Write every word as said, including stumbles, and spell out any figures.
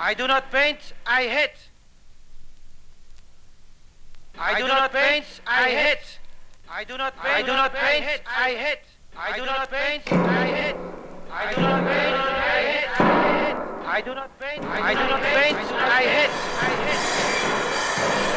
I do not paint, I hit. I do not paint, I hit. I do not paint, I do not paint, I hit. I do not paint, I hit. I do not paint, I hit. I do not paint, I do not paint, I hit. I hit.